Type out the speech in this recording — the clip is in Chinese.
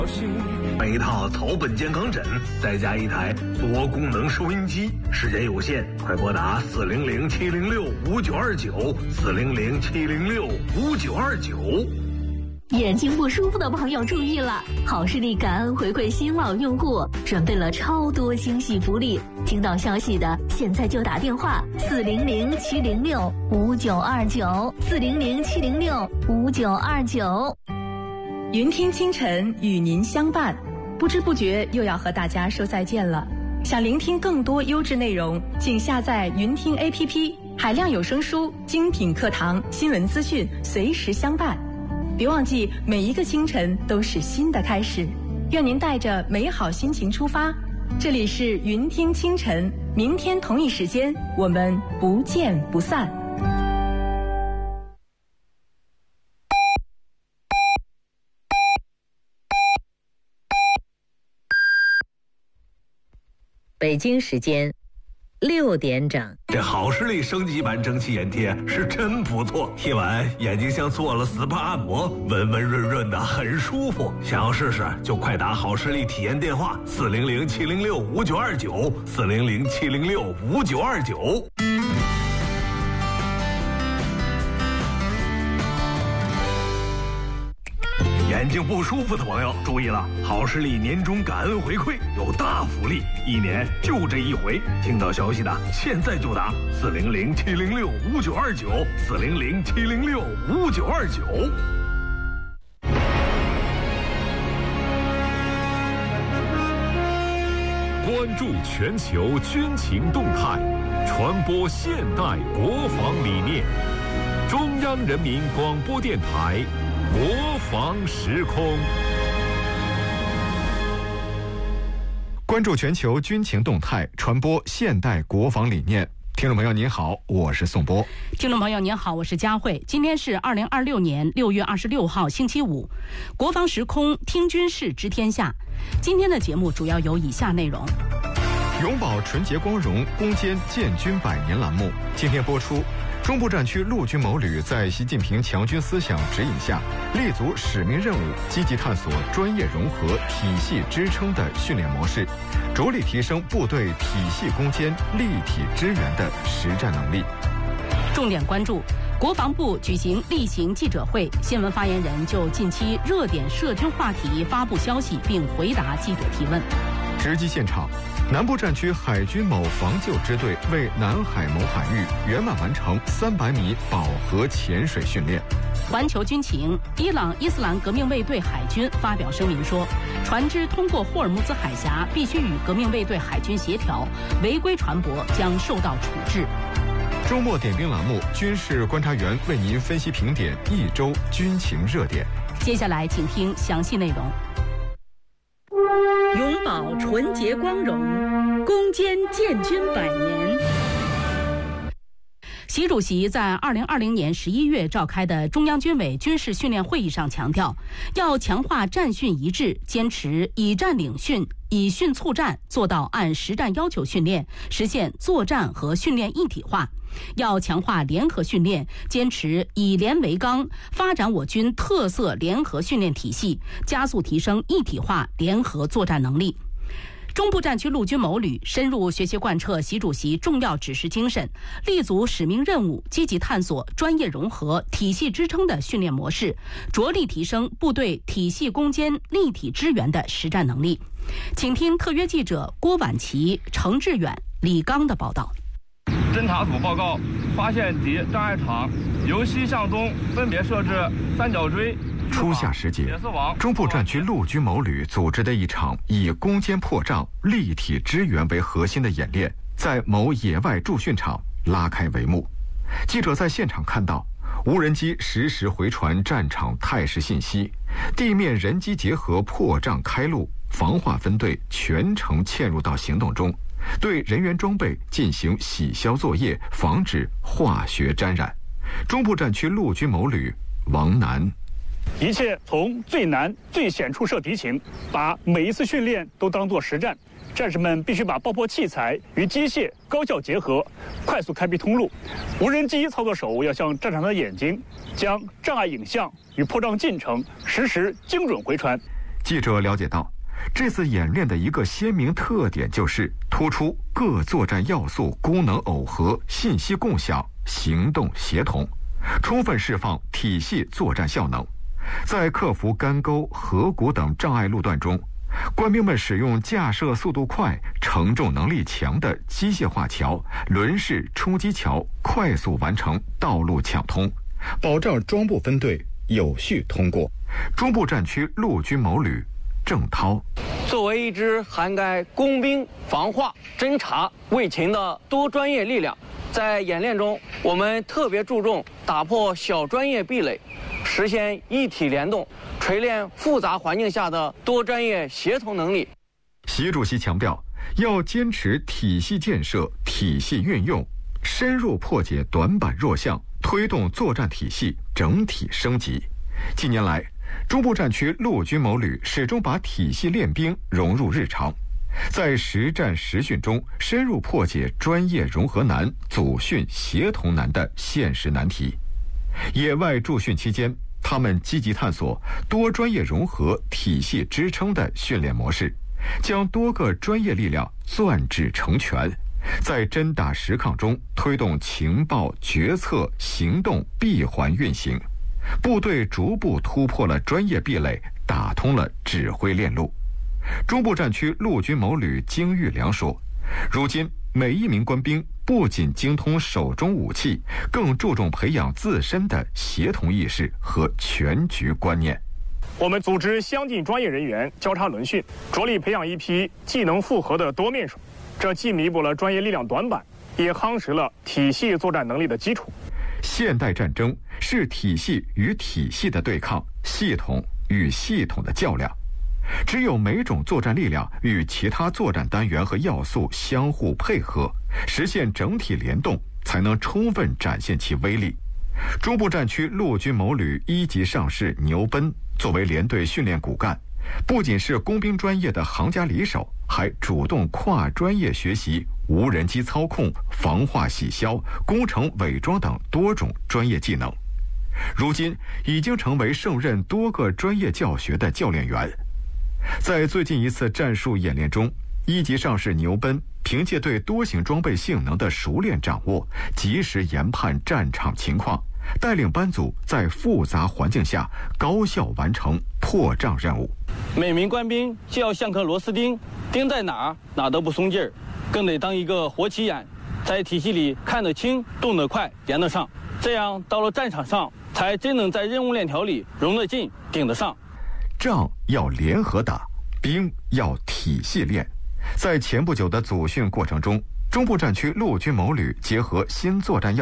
买一套草本健康枕，再加一台多功能收音机，时间有限，快拨打400-706-5929，400-706-5929。 眼睛不舒服的朋友注意了，好视力感恩回馈新老用户，准备了超多惊喜福利。听到消息的，现在就打电话400-706-5929，400-706-5929。 云听清晨与您相伴，不知不觉又要和大家说再见了。想聆听更多优质内容，请下载云听 APP， 海量有声书、精品课堂、新闻资讯，随时相伴。别忘记，每一个清晨都是新的开始。愿您带着美好心情出发。这里是云听清晨，明天同一时间，我们不见不散。 北京时间6点整。 这好视力升级版蒸汽眼贴是真不错，贴完眼睛像做了 SPA 按摩，温温润润的，很舒服。想要试试就快打好视力体验电话400-706-5929，400-706-5929。眼睛不舒服的朋友注意了，好视力年终感恩回馈有大福利，1年就这一回。听到消息的现在就打400-706-5929，400-706-5929。 关注全球军情动态，传播现代国防理念。中央人民广播电台国防时空。 关注全球军情动态，传播现代国防理念。听众朋友您好，我是宋波。 听众朋友您好，我是佳慧。今天是2026年6月26号星期五，国防时空听军事知天下。今天的节目主要有以下内容： 永葆纯洁光荣，攻坚建军100年栏目今天播出。中部战区陆军某旅在习近平强军思想指引下，立足使命任务，积极探索专业融合、体系支撑的训练模式，着力提升部队体系攻坚、立体支援的实战能力。 重点关注国防部举行例行记者会，新闻发言人就近期热点涉军话题发布消息，并回答记者提问。 直击现场，南部战区海军某防救支队为南海某海域圆满完成300米饱和潜水训练。 环球军情，伊朗伊斯兰革命卫队海军发表声明说，船只通过霍尔木兹海峡必须与革命卫队海军协调，违规船舶将受到处置。 周末点兵栏目，军事观察员为您分析评点一周军情热点。 接下来请听详细内容。永葆纯洁光荣，攻坚建军100年。习主席在2020年11月召开的中央军委军事训练会议上强调，要强化战训一致，坚持以战领训，以训促战，做到按实战要求训练，实现作战和训练一体化。要强化联合训练，坚持以联为纲，发展我军特色联合训练体系，加速提升一体化联合作战能力。中部战区陆军某旅深入学习贯彻习主席重要指示精神，立足使命任务，积极探索专业融合、体系支撑的训练模式，着力提升部队体系攻坚、立体支援的实战能力。请听特约记者郭婉琪、程志远、李刚的报道。 侦察组报告，发现敌障碍场由西向东分别设置三角锥。 初夏时节，中部战区陆军某旅组织的一场以攻坚破障、立体支援为核心的演练，在某野外驻训场拉开帷幕。记者在现场看到，无人机实时回传战场态势信息，地面人机结合破障开路，防化分队全程嵌入到行动中，对人员装备进行洗消作业，防止化学沾染。中部战区陆军某旅王楠， 一切从最难最险处设敌情，把每一次训练都当作实战。战士们必须把爆破器材与机械高效结合，快速开辟通路。无人机操作手要像战场的眼睛，将障碍影像与破障进程实时精准回传。 记者了解到，这次演练的一个鲜明特点就是突出各作战要素功能耦合、信息共享、行动协同，充分释放体系作战效能。在克服干沟、河谷等障碍路段中，官兵们使用架设速度快、承重能力强的机械化桥、轮式冲击桥，快速完成道路抢通，保障装部分队有序通过。中部战区陆军某旅郑涛， 作为一支涵盖工兵、防化、侦察、卫勤的多专业力量，在演练中，我们特别注重打破小专业壁垒，实现一体联动，锤炼复杂环境下的多专业协同能力。 习主席强调，要坚持体系建设、体系运用，深入破解短板弱项，推动作战体系整体升级。近年来，中部战区陆军某旅始终把体系练兵融入日常，在实战实训中深入破解专业融合难、组训协同难的现实难题。野外驻训期间，他们积极探索多专业融合、体系支撑的训练模式，将多个专业力量攥指成拳，在真打实抗中推动情报、决策、行动闭环运行。部队逐步突破了专业壁垒，打通了指挥链路。中部战区陆军某旅金玉良说，如今每一名官兵不仅精通手中武器，更注重培养自身的协同意识和全局观念。 我们组织相近专业人员交叉轮训，着力培养一批技能复合的多面手，这既弥补了专业力量短板，也夯实了体系作战能力的基础。 现代战争是体系与体系的对抗，系统与系统的较量。只有每种作战力量与其他作战单元和要素相互配合，实现整体联动，才能充分展现其威力。中部战区陆军某旅1级上士牛奔作为连队训练骨干，不仅是工兵专业的行家里手，还主动跨专业学习无人机操控、防化洗消、工程伪装等多种专业技能。如今已经成为胜任多个专业教学的教练员。在最近一次战术演练中，1级上士牛奔凭借对多型装备性能的熟练掌握，及时研判战场情况，带领班组在复杂环境下高效完成破障任务。 每名官兵就要像颗螺丝钉，钉在哪都不松劲儿，更得当一个活起眼，在体系里看得清、动得快、连得上，这样到了战场上才真能在任务链条里融得进、顶得上。 仗要联合打，兵要体系练。在前不久的组训过程中，中部战区陆军某旅结合新作战要